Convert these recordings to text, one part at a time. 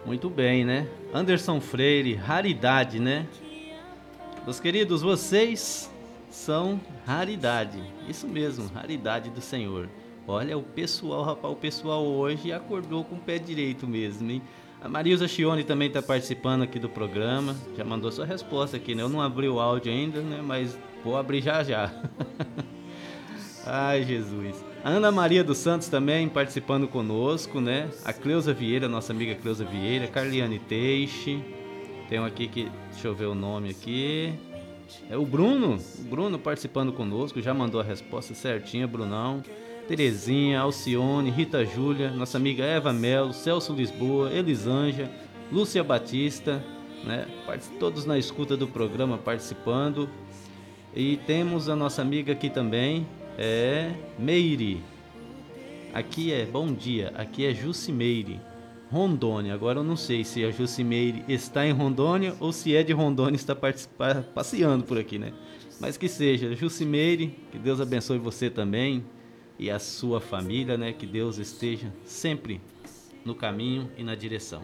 Muito bem, né? Anderson Freire, raridade, né? Meus queridos, vocês são raridade. Isso mesmo, raridade do Senhor. Olha, o pessoal, rapaz, o pessoal hoje acordou com o pé direito mesmo, hein? A Marilza Chione também está participando aqui do programa. Já mandou sua resposta aqui, né? Eu não abri o áudio ainda, né? Mas vou abrir já já. Ai, Jesus. A Ana Maria dos Santos também participando conosco, né? A Cleusa Vieira, nossa amiga Cleusa Vieira. Carliane Teixe. Tem um aqui que... Deixa eu ver o nome aqui. É o Bruno. O Bruno participando conosco. Já mandou a resposta certinha, Brunão. Terezinha, Alcione, Rita Júlia. Nossa amiga Eva Melo. Celso Lisboa. Elisângela. Lúcia Batista. Né? Todos na escuta do programa participando. E temos a nossa amiga aqui também. Meire. Aqui é bom dia, aqui é Jucimeire, Rondônia. Agora eu não sei se a Jucimeire está em Rondônia ou se é de Rondônia e está passeando por aqui, né? Mas que seja, Jucimeire, que Deus abençoe você também e a sua família, né? Que Deus esteja sempre no caminho e na direção.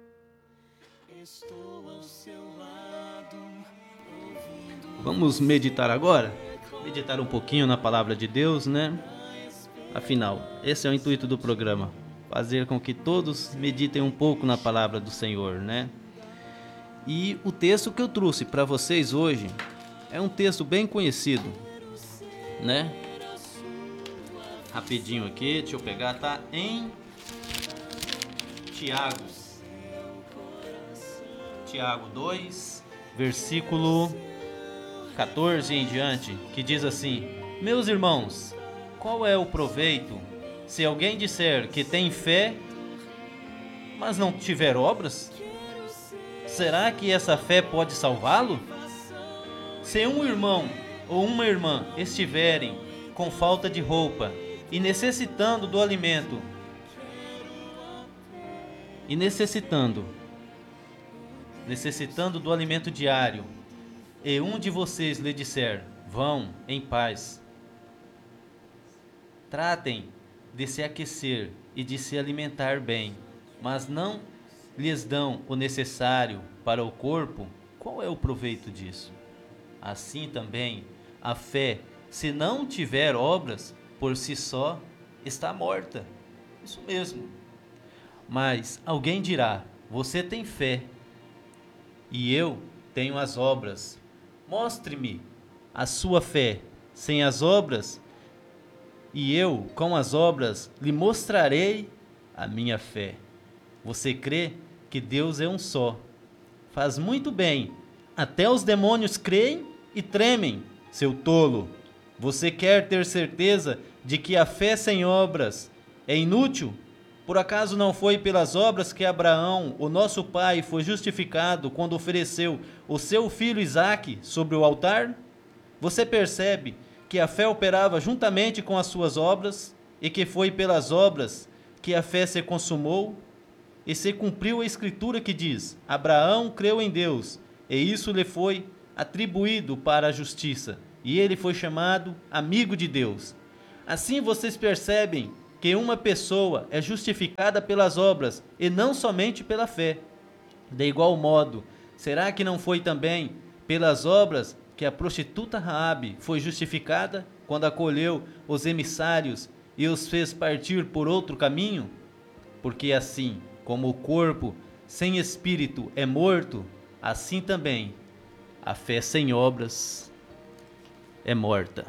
Vamos meditar agora? Meditar um pouquinho na palavra de Deus, né? Afinal, esse é o intuito do programa, fazer com que todos meditem um pouco na palavra do Senhor, né? E o texto que eu trouxe para vocês hoje é um texto bem conhecido, né? Rapidinho aqui, deixa eu pegar, tá em Tiago 2, versículo 14 em diante, que diz assim: Meus irmãos, qual é o proveito se alguém disser que tem fé, mas não tiver obras? Será que essa fé pode salvá-lo? Se um irmão ou uma irmã estiverem com falta de roupa e necessitando do alimento, diário, e um de vocês lhe disser: vão em paz, tratem de se aquecer e de se alimentar bem, mas não lhes dão o necessário para o corpo, qual é o proveito disso? Assim também, a fé, se não tiver obras, por si só, está morta. Isso mesmo. Mas alguém dirá: você tem fé, e eu tenho as obras. Mostre-me a sua fé sem as obras, e eu, com as obras, lhe mostrarei a minha fé. Você crê que Deus é um só. Faz muito bem. Até os demônios creem e tremem, seu tolo. Você quer ter certeza de que a fé sem obras é inútil? Por acaso não foi pelas obras que Abraão, o nosso pai, foi justificado quando ofereceu o seu filho Isaque sobre o altar? Você percebe que a fé operava juntamente com as suas obras e que foi pelas obras que a fé se consumou? E se cumpriu a escritura que diz: Abraão creu em Deus, e isso lhe foi atribuído para a justiça, e ele foi chamado amigo de Deus. Assim vocês percebem que uma pessoa é justificada pelas obras e não somente pela fé. De igual modo, será que não foi também pelas obras que a prostituta Raabe foi justificada quando acolheu os emissários e os fez partir por outro caminho? Porque assim como o corpo sem espírito é morto, assim também a fé sem obras é morta.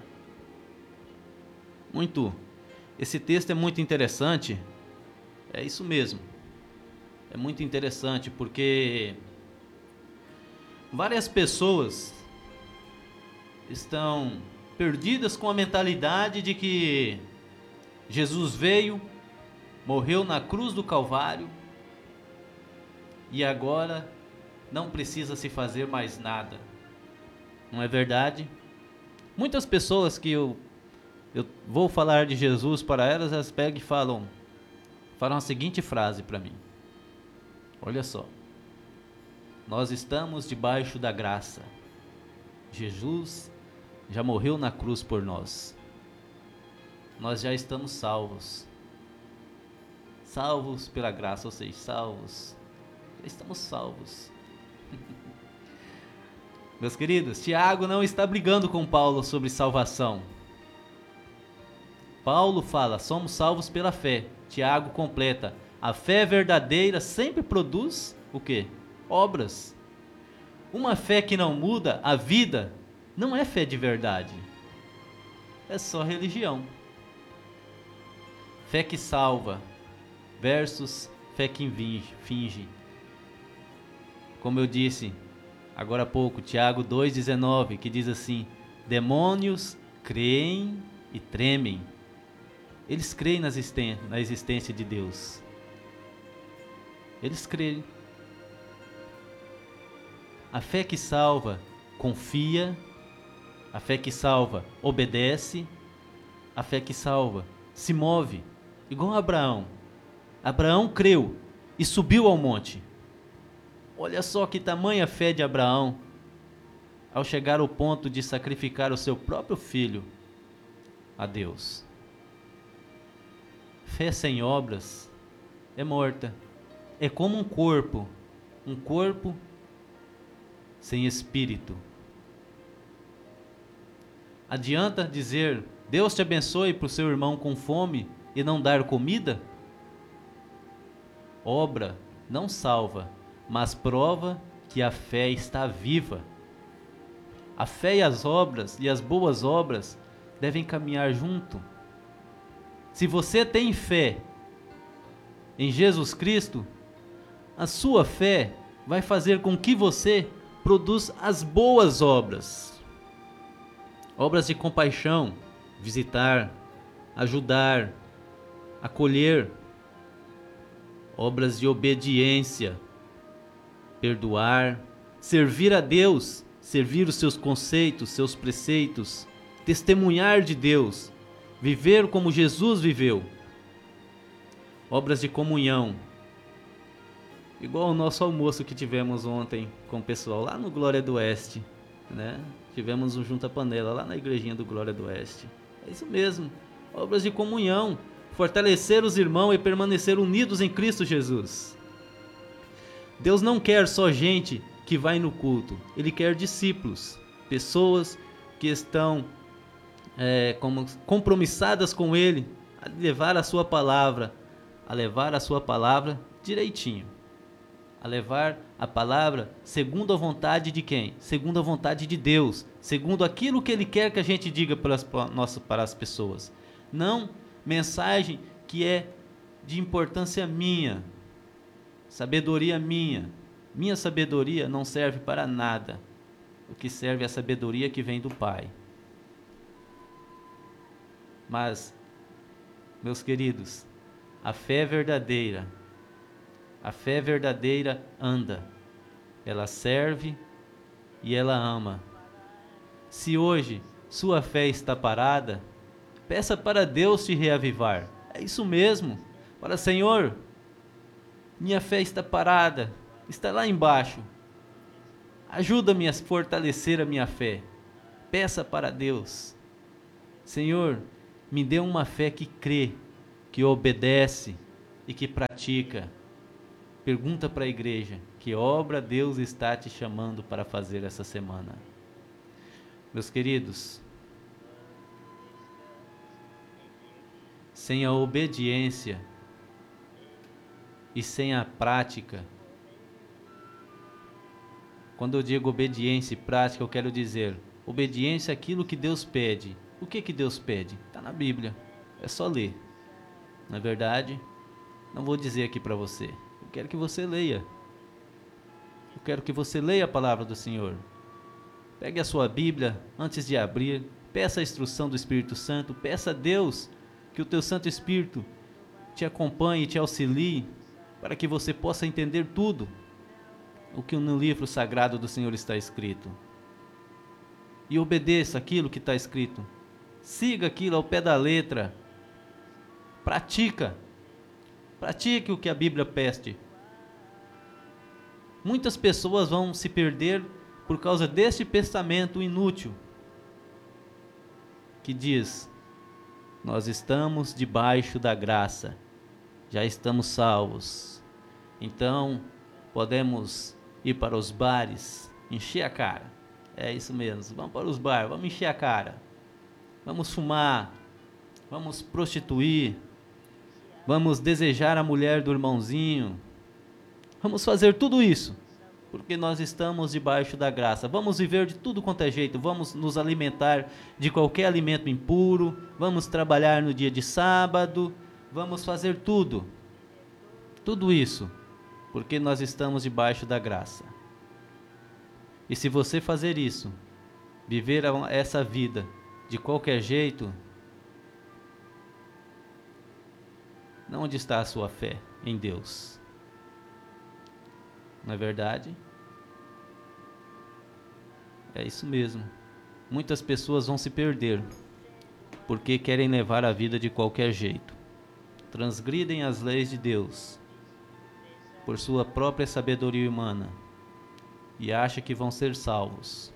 Esse texto é muito interessante. É isso mesmo. É muito interessante porque várias pessoas estão perdidas com a mentalidade de que Jesus veio, morreu na cruz do Calvário e agora não precisa se fazer mais nada. Não é verdade? Muitas pessoas que eu vou falar de Jesus para elas, elas pegam e falam a seguinte frase para mim: olha só, nós estamos debaixo da graça. Jesus já morreu na cruz por nós. Nós já estamos salvos. Salvos pela graça, ou seja, salvos já estamos salvos. Meus queridos, Tiago não está brigando com Paulo sobre salvação. Paulo fala, somos salvos pela fé. Tiago completa, a fé verdadeira sempre produz o quê? Obras. Uma fé que não muda a vida não é fé de verdade. É só religião. Fé que salva versus fé que finge. Como eu disse agora há pouco, Tiago 2,19, que diz assim, demônios creem e tremem. Eles creem na existência de Deus. Eles creem. A fé que salva, confia. A fé que salva, obedece. A fé que salva, se move. Igual Abraão. Abraão creu e subiu ao monte. Olha só que tamanha fé de Abraão, ao chegar ao ponto de sacrificar o seu próprio filho a Deus. Fé sem obras é morta. É como um corpo sem espírito. Adianta dizer, Deus te abençoe para o seu irmão com fome e não dar comida? Obra não salva, mas prova que a fé está viva. A fé e as obras e as boas obras devem caminhar junto. Se você tem fé em Jesus Cristo, a sua fé vai fazer com que você produza as boas obras. Obras de compaixão, visitar, ajudar, acolher. Obras de obediência, perdoar, servir a Deus, servir os seus conceitos, seus preceitos, testemunhar de Deus, viver como Jesus viveu. Obras de comunhão, igual o nosso almoço que tivemos ontem com o pessoal lá no Glória do Oeste, né? Tivemos um junta-panela lá na igrejinha do Glória do Oeste. É isso mesmo, obras de comunhão, fortalecer os irmãos e permanecer unidos em Cristo Jesus. Deus não quer só gente que vai no culto, Ele quer discípulos, pessoas que estão compromissadas com Ele, a levar a sua palavra direitinho, a levar a palavra segundo a vontade de quem? Segundo a vontade de Deus, segundo aquilo que Ele quer que a gente diga para as pessoas. Não mensagem que é de importância minha, sabedoria minha. Minha sabedoria não serve para nada. O que serve é a sabedoria que vem do Pai. Mas, meus queridos, a fé verdadeira anda, ela serve e ela ama. Se hoje sua fé está parada, peça para Deus te reavivar. É isso mesmo. Fala, Senhor, minha fé está parada, está lá embaixo. Ajuda-me a fortalecer a minha fé. Peça para Deus. Senhor, me dê uma fé que crê, que obedece e que pratica. Pergunta para a igreja, que obra Deus está te chamando para fazer essa semana? Meus queridos, sem a obediência e sem a prática, quando eu digo obediência e prática, eu quero dizer obediência àquilo que Deus pede. O que Deus pede? Está na Bíblia, é só ler. Não é verdade? Não vou dizer aqui para você. Eu quero que você leia. Eu quero que você leia a palavra do Senhor. Pegue a sua Bíblia antes de abrir, peça a instrução do Espírito Santo, peça a Deus que o teu Santo Espírito te acompanhe e te auxilie para que você possa entender tudo o que no livro sagrado do Senhor está escrito. E obedeça aquilo que está escrito. Siga aquilo ao pé da letra. Pratique o que a Bíblia pede. Muitas pessoas vão se perder por causa deste pensamento inútil que diz: nós estamos debaixo da graça, já estamos salvos, então Podemos ir para os bares, encher a cara. É isso mesmo, vamos para os bares, vamos encher a cara. Vamos fumar, vamos prostituir, vamos desejar a mulher do irmãozinho. Vamos fazer tudo isso, porque nós estamos debaixo da graça. Vamos viver de tudo quanto é jeito, vamos nos alimentar de qualquer alimento impuro, vamos trabalhar no dia de sábado, vamos fazer tudo isso, porque nós estamos debaixo da graça. E se você fazer isso, viver essa vida de qualquer jeito, onde está a sua fé em Deus? Não é verdade? É isso mesmo. Muitas pessoas vão se perder porque querem levar a vida de qualquer jeito. Transgridem as leis de Deus por sua própria sabedoria humana e acham que vão ser salvos.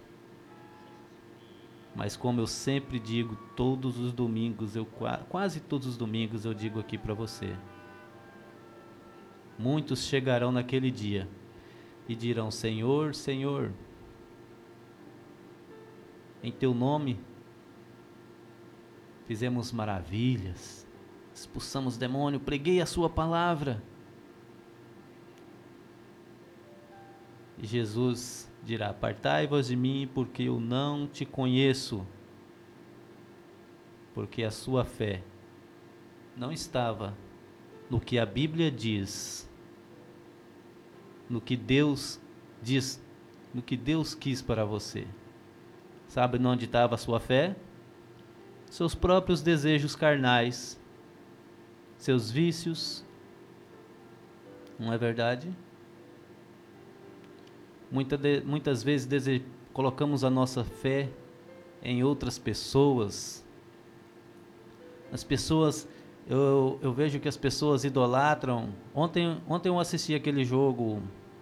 Mas como eu sempre digo, todos os domingos, quase todos os domingos eu digo aqui para você, muitos chegarão naquele dia e dirão: Senhor, Senhor, em teu nome fizemos maravilhas, expulsamos demônio, preguei a sua palavra. E Jesus dirá: apartai-vos de mim, porque eu não te conheço. Porque a sua fé não estava no que a Bíblia diz, no que Deus diz, no que Deus quis para você. Sabe onde estava a sua fé? Seus próprios desejos carnais, seus vícios. Não é verdade? Muitas vezes colocamos a nossa fé em outras pessoas. As pessoas, eu vejo que as pessoas idolatram. Ontem eu assisti aquele jogo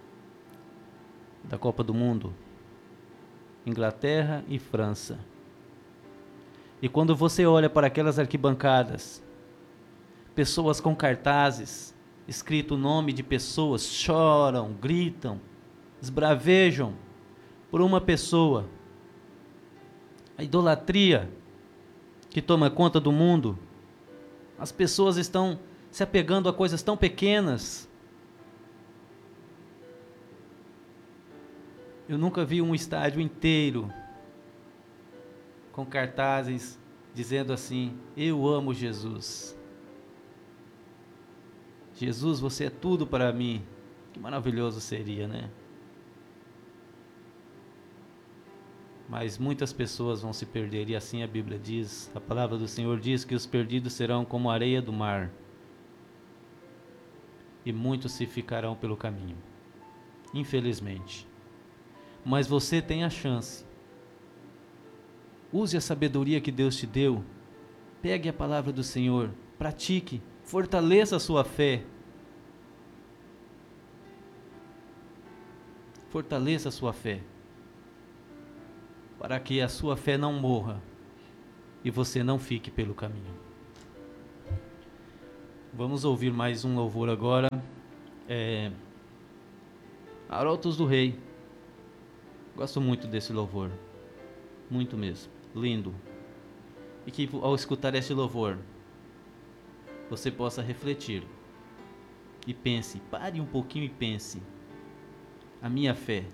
da Copa do Mundo, Inglaterra e França. E quando você olha para aquelas arquibancadas, pessoas com cartazes, escrito o nome de pessoas, choram, gritam, esbravejam por uma pessoa. A idolatria que toma conta do mundo. As pessoas estão se apegando a coisas tão pequenas. Eu nunca vi um estádio inteiro com cartazes dizendo assim: eu amo Jesus. Jesus, você é tudo para mim. Que maravilhoso seria, né? Mas muitas pessoas vão se perder, e assim a Bíblia diz, a palavra do Senhor diz que os perdidos serão como a areia do mar, e muitos se ficarão pelo caminho, infelizmente. Mas você tem a chance. Use a sabedoria que Deus te deu, pegue a palavra do Senhor, pratique, fortaleça a sua fé. Fortaleça a sua fé, para que a sua fé não morra e você não fique pelo caminho. Vamos ouvir mais um louvor agora. Arautos do Rei. Gosto muito desse louvor, muito mesmo, lindo. E que ao escutar este louvor, você possa refletir e pense, pare um pouquinho e pense: a minha fé,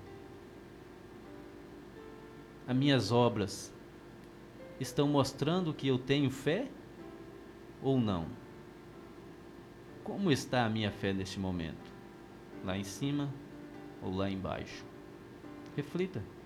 as minhas obras estão mostrando que eu tenho fé ou não? Como está a minha fé neste momento? Lá em cima ou lá embaixo? Reflita.